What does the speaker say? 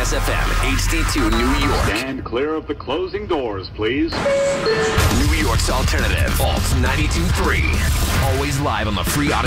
Kiss FM, HD2 New York. Stand clear of the closing doors, please. New York's alternative, Alt 92.3. Always live on the free Audacy